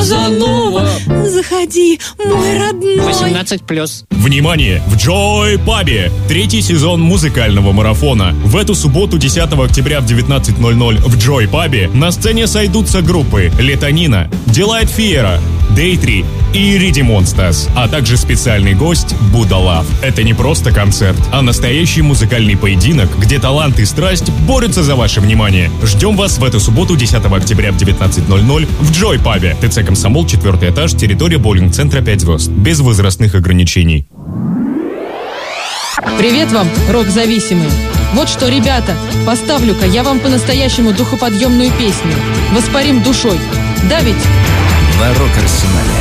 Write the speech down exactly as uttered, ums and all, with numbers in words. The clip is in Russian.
Казанова. Заходи, мой родной. восемнадцать плюс. Внимание! В Joy Pub третий сезон музыкального марафона. В эту субботу, десятого октября в девятнадцать ноль ноль в Joy Pub на сцене сойдутся группы Летонина, Delight Fiera, Day три и Ready Monsters, а также специальный гость Buddha Love. Это не просто концерт, а настоящий музыкальный поединок, где талант и страсть борются за ваше внимание. Ждем вас в эту субботу, десятого октября в девятнадцать ноль ноль в Joy Pub. ТЦ «Комсомол», четвертый этаж, территория боулинг-центра пять звезд. Без возрастных ограничений. Привет вам, рок-зависимые! Вот что, ребята, поставлю-ка я вам по-настоящему духоподъемную песню. Воспарим душой. Да ведь? На Рок-Арсенале.